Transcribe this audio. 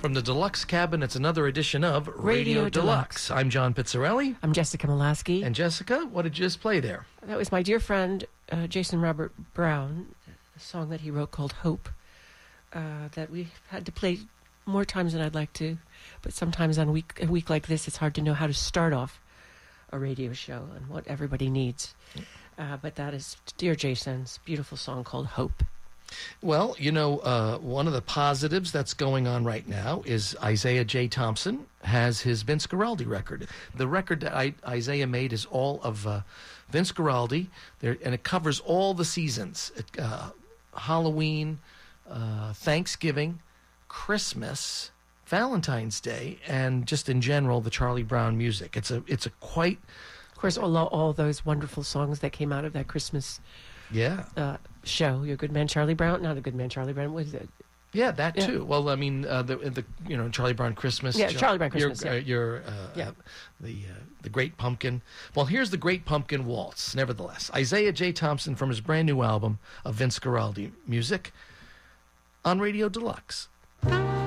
From the Deluxe Cabin, it's another edition of Radio Deluxe. I'm John Pizzarelli. I'm Jessica Molaski. And Jessica, what did you just play there? That was my dear friend, Jason Robert Brown, a song that he wrote called Hope, that we had to play more times than I'd like to. But sometimes on a week like this, it's hard to know how to start off a radio show and what everybody needs. But that is dear Jason's beautiful song called Hope. Well, you know, one of the positives that's going on right now is Isaiah J. Thompson has his Vince Guaraldi record. The record that Isaiah made is all of Vince Guaraldi, and it covers all the seasons. Halloween, Thanksgiving, Christmas, Valentine's Day, and just in general, the Charlie Brown music. It's a quite... Of course, all those wonderful songs that came out of that Christmas show. Your Good Man Charlie Brown, not a Good Man Charlie Brown, was it? Yeah, that too. Well, I mean, the Charlie Brown Christmas. Yeah, Charlie Brown Christmas. The Great Pumpkin. Well, here's the Great Pumpkin Waltz. Nevertheless, Isaiah J. Thompson from his brand new album of Vince Guaraldi music on Radio Deluxe.